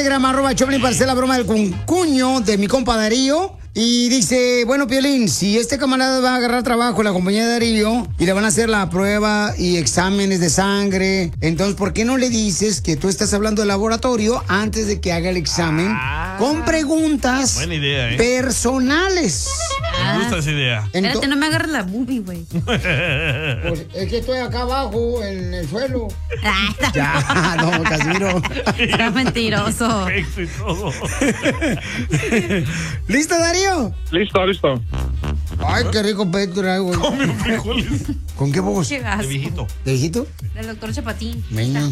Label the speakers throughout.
Speaker 1: Telegram, @Choplin, para hacer la broma del cuño de mi compa Darío. Y dice, bueno, Piolín, si este camarada va a agarrar trabajo en la compañía de Darío y le van a hacer la prueba y exámenes de sangre, entonces, ¿por qué no le dices que tú estás hablando del laboratorio antes de que haga el examen con preguntas
Speaker 2: buena idea,
Speaker 1: personales?
Speaker 2: Me gusta esa idea.
Speaker 3: Espérate, no me agarres la boobie, güey.
Speaker 1: Pues es que estoy acá abajo, en el suelo. Ya, no, Casimiro.
Speaker 3: Está mentiroso.
Speaker 1: ¿Listo, Darío?
Speaker 4: Listo.
Speaker 1: Ay, qué rico pecho traigo.
Speaker 2: Come frijoles.
Speaker 1: ¿Con qué voz?
Speaker 3: Qué gas.
Speaker 2: De viejito.
Speaker 1: ¿De viejito?
Speaker 3: Del doctor Chapatín.
Speaker 1: Venga.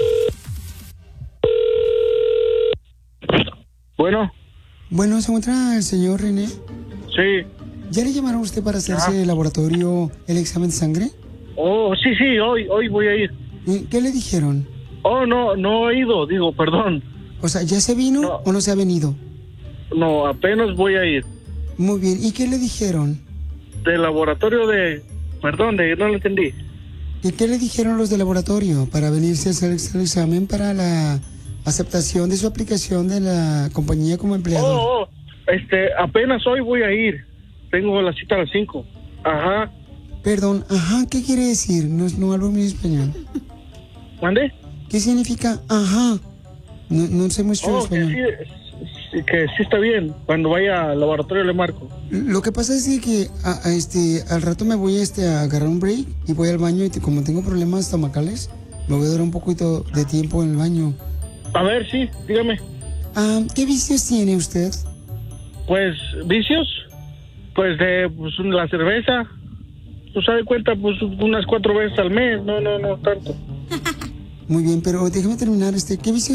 Speaker 1: Bueno, ¿se encuentra el señor René?
Speaker 4: Sí.
Speaker 1: ¿Ya le llamaron a usted para hacerse el laboratorio, el examen de sangre?
Speaker 4: Oh, sí, hoy voy a ir.
Speaker 1: ¿Qué le dijeron?
Speaker 4: Oh, no he ido, perdón.
Speaker 1: O sea, ¿ya se vino o no se ha venido?
Speaker 4: No, apenas voy a ir.
Speaker 1: Muy bien, ¿y qué le dijeron?
Speaker 4: Del laboratorio Perdón, no lo entendí.
Speaker 1: ¿Y qué le dijeron los del laboratorio para venirse a hacer el examen para la aceptación de su aplicación de la compañía como empleado?
Speaker 4: Apenas hoy voy a ir. Tengo la cita a las 5. Ajá.
Speaker 1: Perdón, ajá, ¿qué quiere decir? No hablo muy español.
Speaker 4: ¿Mande?
Speaker 1: ¿Qué significa ajá? No sé mucho español.
Speaker 4: Que sí está bien. Cuando vaya al laboratorio le marco.
Speaker 1: Lo que pasa es que al rato me voy a agarrar un break y voy al baño y como tengo problemas estomacales, me voy a durar un poquito de tiempo en el baño.
Speaker 4: A ver, sí, dígame.
Speaker 1: ¿Qué vicios tiene usted?
Speaker 4: Pues, ¿vicios? Pues la cerveza. Pues se da cuenta, pues unas 4 veces al mes. No tanto.
Speaker 1: Muy bien, pero déjeme terminar. ¿Qué vicios